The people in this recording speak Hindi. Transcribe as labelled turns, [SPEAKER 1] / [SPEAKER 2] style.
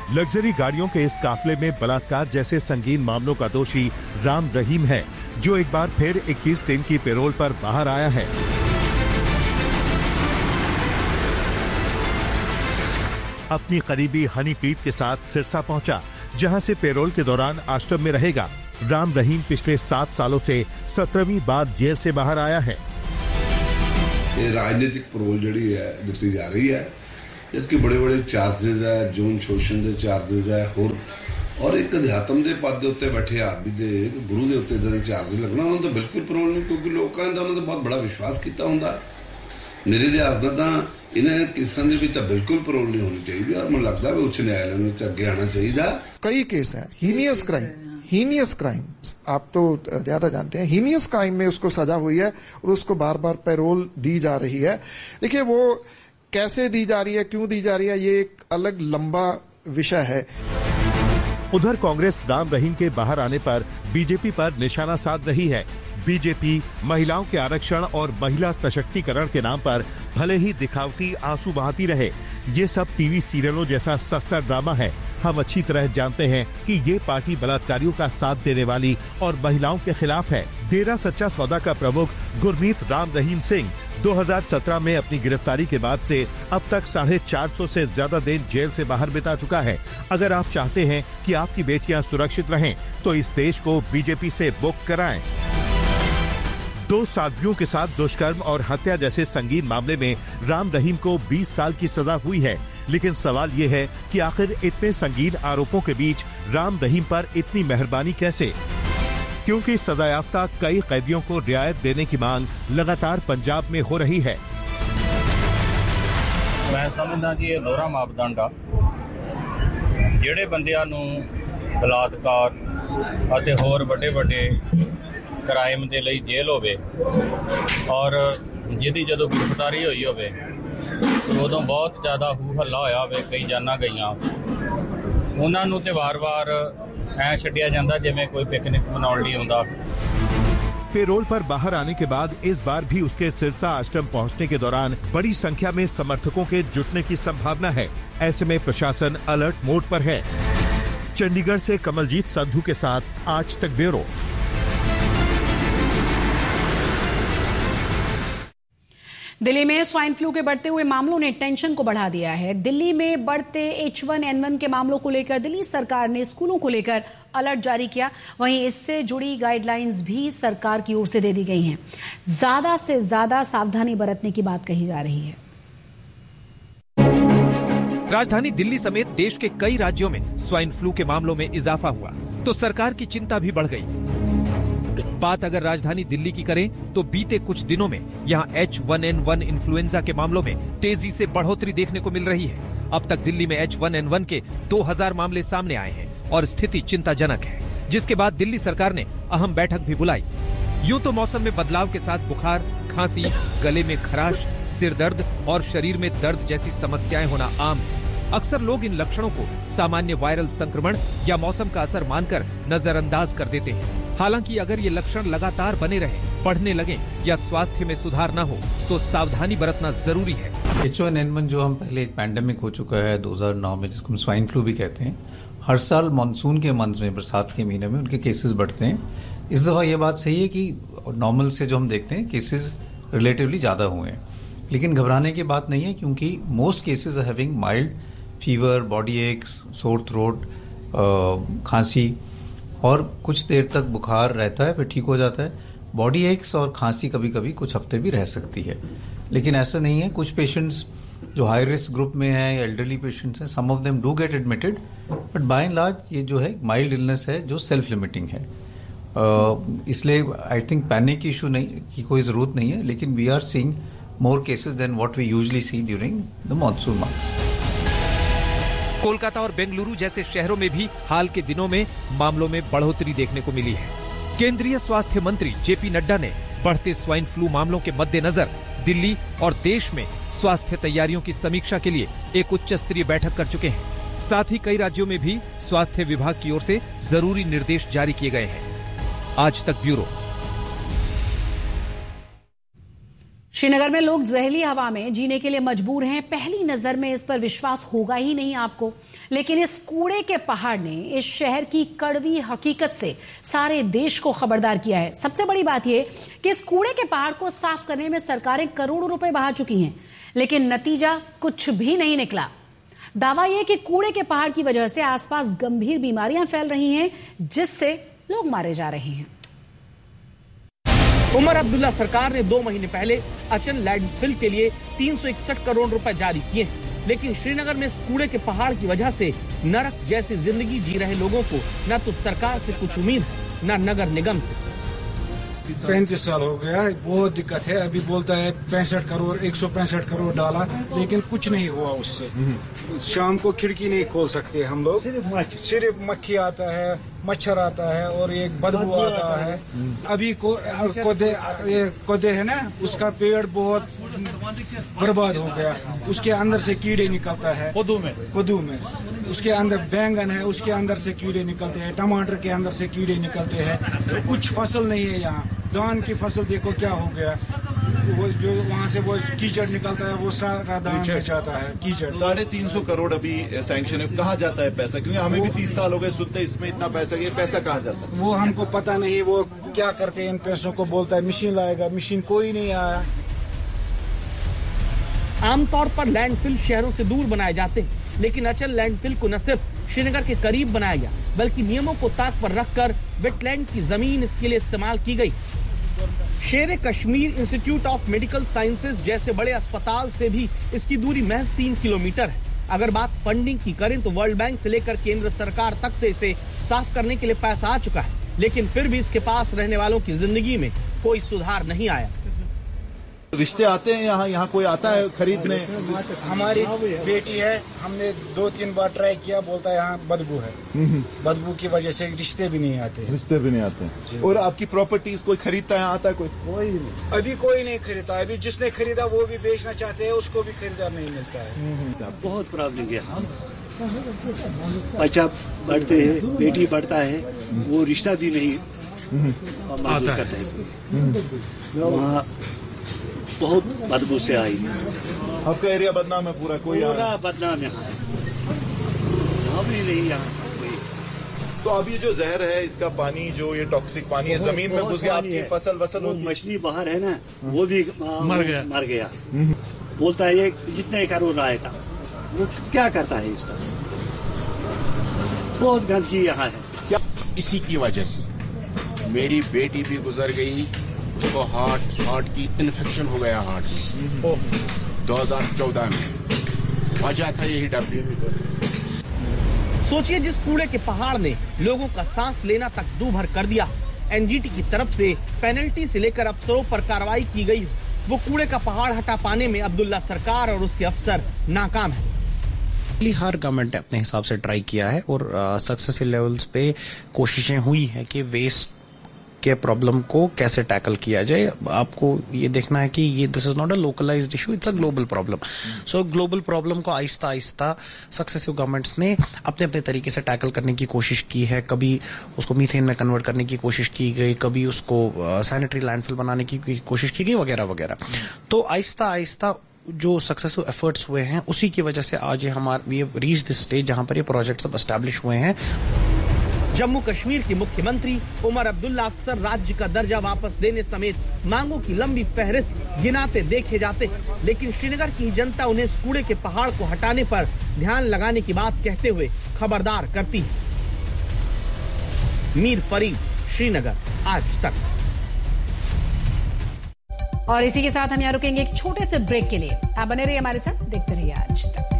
[SPEAKER 1] लग्जरी गाड़ियों के इस काफिले में बलात्कार जैसे संगीन मामलों का दोषी राम रहीम है, जो एक बार फिर 21 दिन की पैरोल पर बाहर आया है। अपनी करीबी हनीप्रीत के साथ सिरसा पहुंचा, जहां से पैरोल के दौरान आश्रम में रहेगा। राम रहीम पिछले 7 सालों से 17वीं बार जेल से बाहर आया है।
[SPEAKER 2] ये राजनीतिक पैरोल जी है दिती जा रही है, जबकि बड़े बड़े चार्जेस है, जौन शोषण के चार्जेस है होर, और एक अध्यात्म के पद के उत्ते बैठे आदमी दे गुरु के उत्ते इदां दे चार्जेस लगना उन्होंने तो बिल्कुल पैरोल नहीं, क्योंकि लोगों का उन्होंने बहुत बड़ा विश्वास किया होंदा। मेरे लिहाज नाल तां इन्हां केसां दे विच तां बिल्कुल पैरोल नहीं होनी चाहिए, और मुझे लगता है उच्च न्यायालय में अगे आना चाहिए।
[SPEAKER 3] कई केस हैं हीनियस क्राइम, आप तो ज्यादा जानते हैं, हीनियस क्राइम में उसको सजा हुई है और उसको बार बार पैरोल दी जा रही है। देखिए वो कैसे दी जा रही है, क्यों दी जा रही है, ये एक अलग लंबा विषय है।
[SPEAKER 1] उधर कांग्रेस राम रहीम के बाहर आने पर बीजेपी पर निशाना साध रही है। बीजेपी महिलाओं के आरक्षण और महिला सशक्तिकरण के नाम पर भले ही दिखावटी आंसू बहाती रहे, ये सब टीवी सीरियलों जैसा सस्ता ड्रामा है। हम अच्छी तरह जानते हैं कि ये पार्टी बलात्कारियों का साथ देने वाली और महिलाओं के खिलाफ है। डेरा सच्चा सौदा का प्रमुख गुरमीत राम रहीम सिंह 2017 में अपनी गिरफ्तारी के बाद से अब तक 450 से ज्यादा दिन जेल से बाहर बिता चुका है। अगर आप चाहते हैं कि आपकी बेटियां सुरक्षित रहें, तो इस देश को बीजेपी से बुक कराएं। 2 साध्वियों के साथ दुष्कर्म और हत्या जैसे संगीन मामले में राम रहीम को 20 साल की सजा हुई है, लेकिन सवाल ये है कि आखिर इतने संगीन आरोपों के बीच राम रहीम पर इतनी मेहरबानी कैसे? क्योंकि सजायाफ्ता कई कैदियों को रियायत देने की मांग लगातार पंजाब में हो रही है।
[SPEAKER 4] मैं समझदा कि ये दोहरा मापदंड आ, ਜਿਹੜੇ ਬੰਦਿਆਂ ਨੂੰ ਬਲਾਤਕਾਰ ਅਤੇ ਹੋਰ ਵੱਡੇ क्राइम के लिए जेल होवे और जिहदी जदों गिरफ्तारी हुई होवे उदों बहुत ज़्यादा हू हल्ला होया होवे, कई जानां गईयां, उन्हां नूं ते वार-वार ऐ छड्डिया जांदा जिवें कोई पिकनिक मनाउण लई आउंदा।
[SPEAKER 1] पैरोल पर बाहर आने के बाद इस बार भी उसके सिरसा आश्रम पहुंचने के दौरान बड़ी संख्या में समर्थकों के जुटने की संभावना है। ऐसे में प्रशासन अलर्ट मोड पर है। चंडीगढ़ से कमलजीत संधू के साथ आज तक ब्यूरो।
[SPEAKER 5] दिल्ली में स्वाइन फ्लू के बढ़ते हुए मामलों ने टेंशन को बढ़ा दिया है। दिल्ली में बढ़ते H1N1 के मामलों को लेकर दिल्ली सरकार ने स्कूलों को लेकर अलर्ट जारी किया। वहीं इससे जुड़ी गाइडलाइंस भी सरकार की ओर से दे दी गई हैं। ज्यादा से ज्यादा सावधानी बरतने की बात कही जा रही है।
[SPEAKER 6] राजधानी दिल्ली समेत देश के कई राज्यों में स्वाइन फ्लू के मामलों में इजाफा हुआ तो सरकार की चिंता भी बढ़ गई। बात अगर राजधानी दिल्ली की करें तो बीते कुछ दिनों में यहाँ H1N1 इन्फ्लुएंजा के मामलों में तेजी से बढ़ोतरी देखने को मिल रही है। अब तक दिल्ली में H1N1 के 2000 मामले सामने आए हैं और स्थिति चिंताजनक है, जिसके बाद दिल्ली सरकार ने अहम बैठक भी बुलाई। यूं तो मौसम में बदलाव के साथ बुखार, खांसी, गले में खराश, सिर दर्द और शरीर में दर्द जैसी समस्याएं होना आम है। अक्सर लोग इन लक्षणों को सामान्य वायरल संक्रमण या मौसम का असर मानकर नजरअंदाज कर देते हैं। हालांकि अगर ये लक्षण लगातार बने रहे, बढ़ने लगे या स्वास्थ्य में सुधार न हो तो सावधानी बरतना जरूरी है।
[SPEAKER 7] H1N1 जो हम पहले एक पैंडेमिक हो चुका है 2009 में, जिसको हम स्वाइन फ्लू भी कहते हैं, हर साल मानसून के मंथ में, बरसात के महीने में उनके केसेस बढ़ते हैं। इस दफा ये बात सही है कि नॉर्मल से जो हम देखते हैं केसेस रिलेटिवली ज्यादा हुए हैं, लेकिन घबराने की बात नहीं है, क्योंकि most cases are having mild fever, body aches, sore throat, खांसी और कुछ देर तक बुखार रहता है, फिर ठीक हो जाता है। बॉडी एक्स और खांसी कभी कभी कुछ हफ्ते भी रह सकती है, लेकिन ऐसा नहीं है। कुछ पेशेंट्स जो हाई रिस्क ग्रुप में हैं या एल्डरली पेशेंट्स हैं, सम of them do get admitted, but by and large ये जो है माइल्ड इलनेस है जो सेल्फ लिमिटिंग है। इसलिए आई थिंक पैनिक की इशू नहीं की कोई जरूरत नहीं है, लेकिन we are seeing more cases then what we usually C during the monsoon months.
[SPEAKER 6] Kolkata और बेंगलुरु जैसे शहरों में भी हाल के दिनों में मामलों में बढ़ोतरी देखने को मिली है। केंद्रीय स्वास्थ्य मंत्री जेपी नड्डा ने बढ़ते स्वाइन फ्लू मामलों के मद्देनजर दिल्ली और देश में स्वास्थ्य तैयारियों की समीक्षा के लिए एक उच्च स्तरीय बैठक कर चुके हैं। साथ ही कई राज्यों में भी स्वास्थ्य विभाग की ओर से जरूरी निर्देश जारी किए गए हैं। आज तक ब्यूरो।
[SPEAKER 5] श्रीनगर में लोग जहरीली हवा में जीने के लिए मजबूर हैं। पहली नजर में इस पर विश्वास होगा ही नहीं आपको, लेकिन इस कूड़े के पहाड़ ने इस शहर की कड़वी हकीकत से सारे देश को खबरदार किया है। सबसे बड़ी बात यह कि इस कूड़े के पहाड़ को साफ करने में सरकारें करोड़ों रुपए बहा चुकी हैं, लेकिन नतीजा कुछ भी नहीं निकला। दावा यह कि कूड़े के पहाड़ की वजह से आसपास गंभीर बीमारियां फैल रही हैं, जिससे लोग मारे जा रहे हैं।
[SPEAKER 8] उमर अब्दुल्ला सरकार ने 2 महीने पहले अचन लैंडफिल के लिए 361 करोड़ रुपए जारी किए, लेकिन श्रीनगर में इस कूड़े के पहाड़ की वजह से नरक जैसी जिंदगी जी रहे लोगों को न तो सरकार से कुछ उम्मीद है न नगर निगम से।
[SPEAKER 9] 35 साल हो गया, बहुत दिक्कत है। अभी बोलता है 165 करोड़ डाला, लेकिन कुछ नहीं हुआ उससे। शाम को खिड़की नहीं खोल सकते हम लोग, सिर्फ मक्खी आता है, मच्छर आता है और एक बदबू आता है। अभी कोदे है ना, उसका पेड़ बहुत बर्बाद हो गया, उसके अंदर से कीड़े निकलता है। कद्दू में उसके अंदर बैंगन है, उसके अंदर से कीड़े निकलते हैं, टमाटर के अंदर से कीड़े निकलते हैं। तो कुछ फसल नहीं है यहाँ। धान की फसल देखो क्या हो गया, वो जो वहाँ से वो कीचड़ निकलता है, वो सारा धान में जाता है कीचड़।
[SPEAKER 10] 350 करोड़ अभी सैंक्शन है। कहाँ जाता है पैसा? क्योंकि हमें भी 30 साल हो गए सुनते इसमें इतना पैसा, ये पैसा कहाँ जाता है
[SPEAKER 9] वो हमको पता नहीं। वो क्या करते हैं इन पैसों को, बोलता है मशीन लाएगा, मशीन कोई नहीं आया।
[SPEAKER 8] आमतौर पर लैंडफिल शहरों से दूर बनाए जाते हैं, लेकिन अचल लैंडफिल को न सिर्फ श्रीनगर के करीब बनाया गया, बल्कि नियमों को ताक पर रखकर वेटलैंड की जमीन इसके लिए इस्तेमाल की गई। शेर Kashmir institute of medical sciences जैसे बड़े अस्पताल से भी इसकी दूरी महज 3 किलोमीटर है। अगर बात फंडिंग की करें तो वर्ल्ड बैंक से लेकर केंद्र सरकार तक से इसे साफ करने के लिए पैसा आ चुका है, लेकिन फिर भी इसके पास रहने वालों की जिंदगी में कोई सुधार नहीं आया।
[SPEAKER 10] रिश्ते आते हैं यहाँ कोई आता है खरीदने?
[SPEAKER 9] हमारी बेटी है, हमने 2-3 बार ट्राई किया, बोलता है यहाँ बदबू है। बदबू की वजह से रिश्ते भी नहीं आते।
[SPEAKER 10] और आपकी प्रॉपर्टीज कोई खरीदता है, आता है कोई
[SPEAKER 9] नहीं? अभी कोई नहीं खरीदता। अभी जिसने खरीदा वो भी बेचना चाहते हैं, उसको भी खरीदा नहीं मिलता है।
[SPEAKER 11] बहुत प्रॉब्लम है। बच्चा बढ़ते हैं, बेटी बढ़ता है, वो रिश्ता भी नहीं मंजूर करता है। वहाँ बहुत बदबू से आई है।
[SPEAKER 10] आपका एरिया बदनाम है पूरा
[SPEAKER 11] बदनाम यहाँ भी नहीं यहाँ।
[SPEAKER 10] तो अब ये जो जहर है, इसका पानी जो ये टॉक्सिक पानी है, जमीन में घुस गया, आपकी फसल
[SPEAKER 11] मछली बाहर है ना, वो भी मर गया। बोलता है ये जितने करोड़ रहा था, वो क्या करता है इसका? बहुत गंदगी यहाँ है।
[SPEAKER 12] क्या इसी की वजह से मेरी बेटी भी गुजर गई, तो हार्ट की इन्फेक्शन हो गया हार्ट में 2014 में। वजह था यही डब्ल्यू।
[SPEAKER 8] सोचिए, जिस कूड़े के पहाड़ ने लोगों का सांस लेना तक दूभर कर दिया, एनजीटी की तरफ से पेनल्टी से लेकर अफसरों पर कार्रवाई की गई, वो कूड़े का पहाड़ हटा पाने में अब्दुल्ला सरकार और उसके अफसर नाकाम है।
[SPEAKER 13] हर गवर्नमेंट ने अपने हिसाब से ट्राई किया है और सक्सेसफुल लेवल्स पे कोशिशें हुई हैं कि वेस्ट के प्रॉब्लम को कैसे टैकल किया जाए। आपको ये देखना है कि ये this is not a localised issue, it's a global problem. So global problem को आहिस्ता आहिस्ता सक्सेसिव गवर्नमेंट्स ने अपने अपने तरीके से टैकल करने की कोशिश की है। कभी उसको मीथेन में कन्वर्ट करने की कोशिश की गई, कभी उसको सैनिटरी लैंडफिल बनाने की कोशिश की गई, वगैरह वगैरह। तो आहिस्ता आहिस्ता जो सक्सेसफुल एफर्ट्स हुए हैं, उसी की वजह से आज we have reached this stage जहां पर ये प्रोजेक्ट्स अब एस्टैब्लिश हुए हैं।
[SPEAKER 8] जम्मू कश्मीर के मुख्यमंत्री उमर अब्दुल्ला अक्सर राज्य का दर्जा वापस देने समेत मांगों की लंबी फहरिस्त गिनाते देखे जाते, लेकिन श्रीनगर की जनता उन्हें इस कूड़े के पहाड़ को हटाने पर ध्यान लगाने की बात कहते हुए खबरदार करती है। मीर फरीद, श्रीनगर, आज तक।
[SPEAKER 5] और इसी के साथ हम यहाँ रुकेंगे एक छोटे से ब्रेक के लिए। आप बने रहिए हमारे साथ, देखते रहिए आज तक।